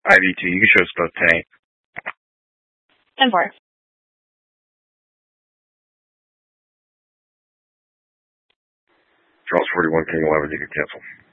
IV2, you can show us both 10-8. 10-4. Charles 41, King 11, you can cancel.